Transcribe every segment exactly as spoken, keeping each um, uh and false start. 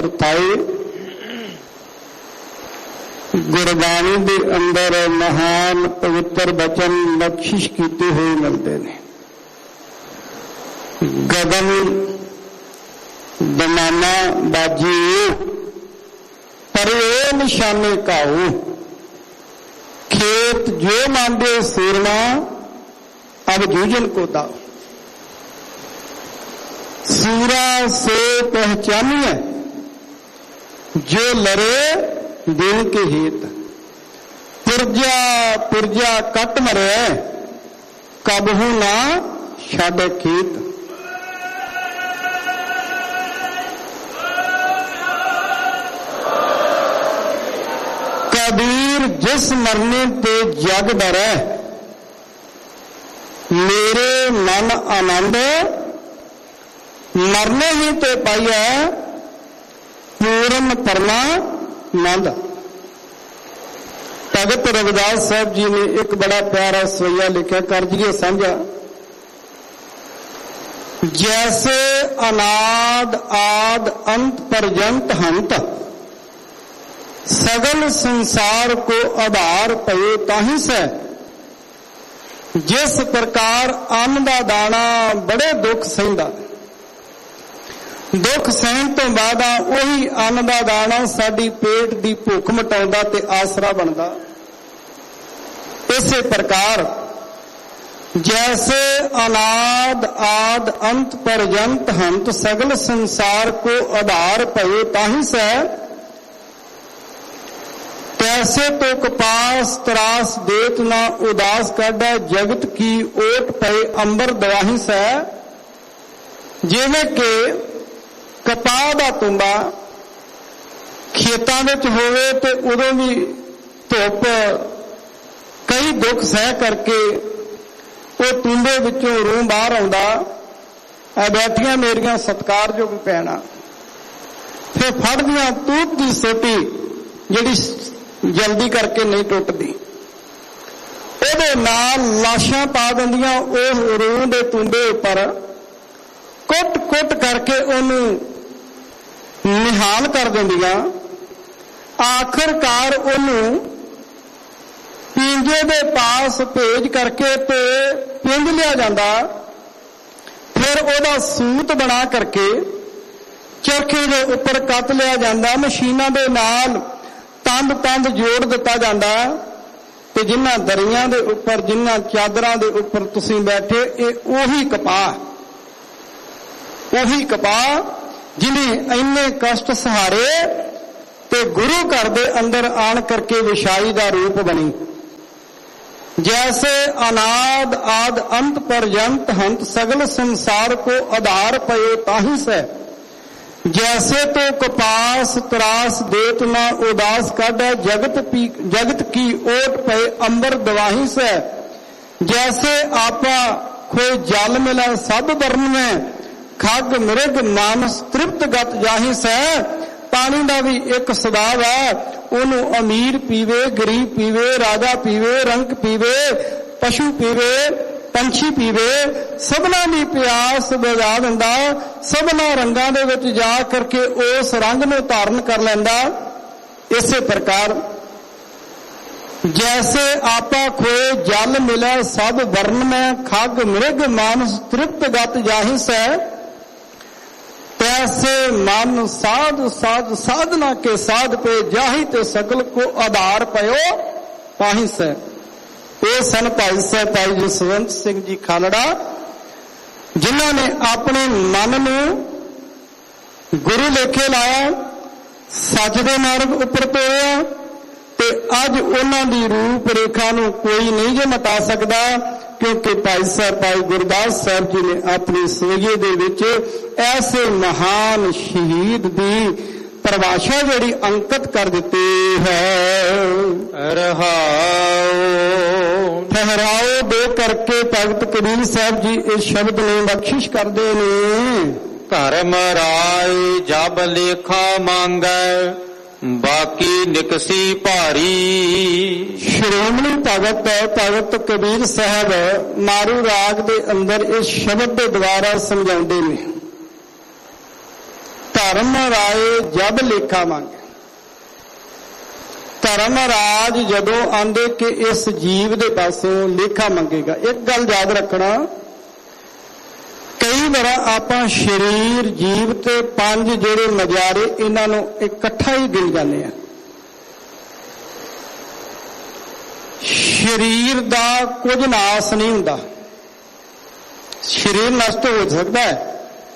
ਵਰਤਾਏ। ਗੁਰਬਾਣੀ ਦੇ ਅੰਦਰ ਮਹਾਨ ਪਵਿੱਤਰ ਬਚਨ ਬਖਸ਼ਿਸ਼ ਕੀਤੇ ਹੋਏ ਮਿਲਦੇ ਨੇ। ਗਗਨ ਦਮਾਨਾ ਬਾਜੀ ਪਰ ਇਹ ਨਿਸ਼ਾਨੇ ਕਾਉ, खेत जो मांदे सूरमा अब जूझन को दाओ। सूरा से पहचानिए जो लड़े दिन के हित, पुरजा पुरजा कट मरे कबहू ना छाड़े खेत। कबीर जिस मरने ते जग डरै, मेरे मन आनंद मरने ही ते पाइया पूर्ण परमानंद। भगत रविदास साहब जी ने एक बड़ा प्यारा सवैया लिखा, करजिए साझा। जैसे अनाद आद अंत पर्यंत हंत, सगल संसार को आधार पए ताही से। जिस प्रकार अन्न दा दाना बड़े दुख सहंदा, दुख सहन तो बाद वही अन्न दा दाना साडी पेट दी भुख मिटाउंदा ते आसरा बनदा। इसे प्रकार जैसे अनाद आद अंत पर्यंत हंत, सगल संसार को आधार पए ताही से। तैसे तो कपास त्रास देत ना उदास काढ़ा, जगत की ओट पए अंबर दवाही से। जिवें के कपाह दा तुंबा खेतां विच होवे ते उदों भी धुप कई दुख सह करके वो तुंबे विचों रूह बाहर आउंदा। आ बैठियां मेरियां सत्कारयोग भैणां, फिर फड़दियां तूत दी सोटी जिहड़ी जल्दी करके नहीं टुटदी, ਉਹਦੇ ਨਾਲ ਲਾਸ਼ਾਂ ਪਾ ਦਿੰਦੀਆਂ ਉਹ ਰੂਹ ਦੇ ਤੁੰਬੇ ਉੱਪਰ, ਕੁੱਟ ਕੁੱਟ ਕਰਕੇ ਉਹਨੂੰ ਨਿਹਾਲ ਕਰ ਦਿੰਦੀਆਂ। ਆਖਰਕਾਰ ਉਹਨੂੰ ਪਿੰਜੇ ਦੇ ਪਾਸ ਭੇਜ ਕਰਕੇ ਤੇ ਪਿੰਜ ਲਿਆ ਜਾਂਦਾ। ਫਿਰ ਉਹਦਾ ਸੂਤ ਬਣਾ ਕਰਕੇ ਚਰਖੇ ਦੇ ਉੱਪਰ ਕੱਤ ਲਿਆ ਜਾਂਦਾ। ਮਸ਼ੀਨਾਂ ਦੇ ਨਾਲ तंद तंद जोड़ दिता जाता। ते जिन्हां दरियां दे उपर जिन्हां चादरां दे उपर तुसीं बैठे, ये ओही कपाह, ओही कपाह जिन्हें इन्ने कष्ट सहारे ते गुरु घर दे अंदर आन करके विछाई दा रूप बनी। जैसे अनाद आद अंत पर्यंत हंत, सगल संसार को आधार पए ताही से। जैसे तो कपास त्रास देत ना उदास काढ़ा, जगत पी जगत की ओट पे अंबर दवाही से। जैसे आपा खोए जल मिला सब वर्ण में, खग मृग मानस तृप्त गत जाही से। पानी का भी एक सदाव है, ओनू अमीर पीवे गरीब पीवे, राजा पीवे रंक पीवे, पशु पीवे पंछी पीवे, सबना की प्यास बुझा दिंदा। सबना रंगां दे विच जा करके उस रंग नूं धारण कर लैंदा। इसे प्रकार जैसे आपा खोए जल मिले सब वर्ण में, खग मृग मानस तृप्त गत जाहि से। तैसे मन साध साध साधना के साध पे, जाहि ते सगल को आधार पयो पाहि से। ये सन भाई साहब भाई जसवंत सिंह जी खालड़ा, जिन्होंने अपने मन नूं गुरु लेखे लाया, सच दे मार्ग उपर तोड़िया। ते अज उन्हां दी रूप रेखा नूं कोई नहीं जे मिटा सकदा, क्योंकि भाई साहब भाई गुरदास साहब जी ने अपनी सवैये दे विच ऐसे महान शहीद दी परिभाषा जिहड़ी अंकित कर दी है। रहाओ ठहराओ दे करके भगत कबीर साहब जी इस शब्द ने बख्शिश करते ने। धर्म राय जब लेखा मांगै, बाकी निकसी भारी। श्रोमणी भगत भगत कबीर साहब मारू राग दे अंदर इस शब्द के द्वारा समझाते हैं। ਧਰਮ ਰਾਏ ਜਬ ਲੇਖਾ ਮੰਗੇ। ਧਰਮ ਰਾਜ ਜਦੋਂ ਆਂਦੇ ਕਿ ਇਸ ਜੀਵ ਦੇ ਪਾਸੋਂ ਲੇਖਾ ਮੰਗੇਗਾ। ਇੱਕ ਗੱਲ ਯਾਦ ਰੱਖਣਾ, ਕਈ ਵਾਰ ਆਪਾਂ ਸਰੀਰ, ਜੀਵ ਤੇ ਪੰਜ ਜਿਹੜੇ ਨਜ਼ਾਰੇ ਇਹਨਾਂ ਨੂੰ ਇਕੱਠਾ ਹੀ ਗਿਣ ਜਾਂਦੇ ਆ। ਸਰੀਰ ਦਾ ਕੁਝ ਨਾਸ ਨਹੀਂ ਹੁੰਦਾ, ਸਰੀਰ ਨਸ਼ਟ ਹੋ ਸਕਦਾ ਹੈ।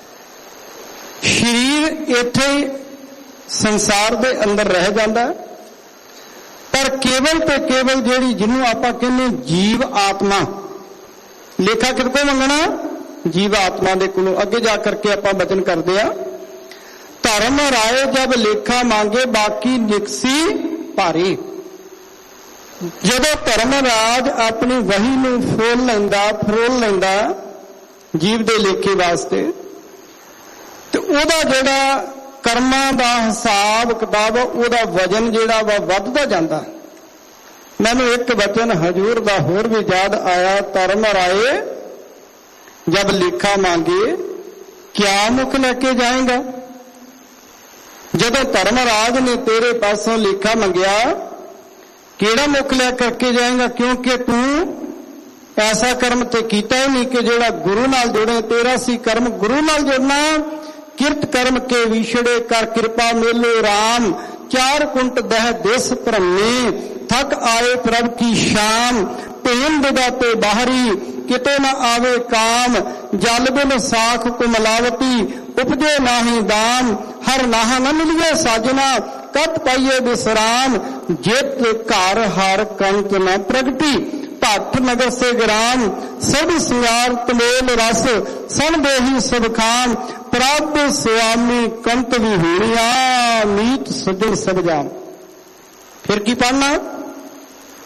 ਸਰੀਰ ਇੱਥੇ ਸੰਸਾਰ ਦੇ ਅੰਦਰ ਰਹਿ ਜਾਂਦਾ, ਪਰ ਕੇਵਲ ਤੇ ਕੇਵਲ ਜਿਹੜੀ ਜਿਹਨੂੰ ਆਪਾਂ ਕਹਿੰਦੇ ਜੀਵ ਆਤਮਾ, ਲੇਖਾ ਕਿਹਦੇ ਮੰਗਣਾ? ਜੀਵ ਆਤਮਾ ਦੇ ਕੋਲੋਂ। ਅੱਗੇ ਜਾ ਕਰਕੇ ਆਪਾਂ ਬਚਨ ਕਰਦੇ ਆ, ਧਰਮ ਰਾਏ ਜਬ ਲੇਖਾ ਮੰਗੇ ਬਾਕੀ ਨਿਕਸੀ ਭਾਰੀ। ਜਦੋਂ ਧਰਮ ਰਾਜ ਆਪਣੀ ਵਹੀ ਨੂੰ ਫੋਲ ਲੈਂਦਾ, ਫਰੋਲ ਲੈਂਦਾ ਜੀਵ ਦੇ ਲੇਖੇ ਵਾਸਤੇ, ਤੇ ਉਹਦਾ ਜਿਹੜਾ ਕਰਮਾਂ ਦਾ ਹਿਸਾਬ ਕਿਤਾਬ, ਉਹਦਾ ਵਜਨ ਜਿਹੜਾ ਵਾ ਵੱਧਦਾ ਜਾਂਦਾ। ਮੈਨੂੰ ਇੱਕ ਵਚਨ ਹਜ਼ੂਰ ਦਾ ਹੋਰ ਵੀ ਯਾਦ ਆਇਆ, ਧਰਮ ਰਾਏ ਜਬ ਲੇਖਾ ਮੰਗੇ ਕਿਆ ਮੁਖ ਲੈ ਕੇ ਜਾਏਗਾ। ਜਦੋਂ ਧਰਮ ਰਾਜ ਨੇ ਤੇਰੇ ਪਾਸੋਂ ਲੇਖਾ ਮੰਗਿਆ, ਕਿਹੜਾ ਮੁਖ ਲੈ ਕਰਕੇ ਜਾਏਗਾ? ਕਿਉਂਕਿ ਤੂੰ ਐਸਾ ਕਰਮ ਤੇ ਕੀਤਾ ਹੀ ਨਹੀਂ ਕਿ ਜਿਹੜਾ ਗੁਰੂ ਨਾਲ ਜੁੜੇ। ਤੇਰਾ ਸੀ ਕਰਮ ਗੁਰੂ ਨਾਲ ਜੁੜਨਾ। ਕਿਰਤ ਕਰਮ ਕੇ ਵਿਛੜੇ ਕਰ ਕਿਰਪਾ ਮੇਲੋ ਰਾਮ। ਚਾਰ ਕੁੰਟ ਦਹ ਦਿਸ ਭਰਮੇ ਥਕ ਆਏ ਪ੍ਰਭ ਕੀ ਸ਼ਾਮ। ਭੇਨ ਬਿਦਾ ਤੇ ਬਾਹਰੀ ਕਿਤੇ ਨਾ ਆਵੇ ਕਾਮ। ਜਲ ਬਿਨ ਸਾਖ ਕੁਮਲਾਵਤੀ ਉਪਜੇ ਨਾਹੀ ਦਾਮ। ਹਰ ਨਾਹ ਨ ਮਿਲਿਏ ਸਾਜਨਾ ਕਤ ਪਾਈਏ ਵਿਸਰਾਮ। ਜਿਤ ਘਰ ਹਰ ਕੰਤ ਨ ਪ੍ਰਗਟੀ ਭੱਠ ਨਗਰ ਸੇ ਗ੍ਰਾਮ। ਸਭ ਸਿਆਰ ਤਮੇਲ ਰਸ ਸਨ ਦੇਹੀ ਸਭ ਖਾਮ। ਪ੍ਰਭ ਸੁਆਮੀ ਕੰਤ ਵੀ ਹੋਣੀਆਂ ਨੀਤ ਸਜਣ ਸਭ ਜਾਮ। ਫਿਰ ਕੀ ਪੜਨਾ?